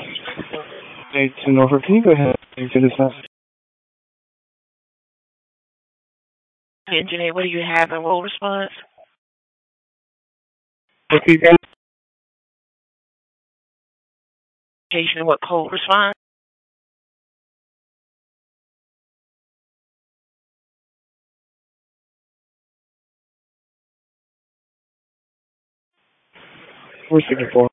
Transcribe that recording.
Hey, to Norfolk, can you go ahead and do this message? Engineer, what do you have? A roll response? What do you guys? Patient, what code response? We're 64.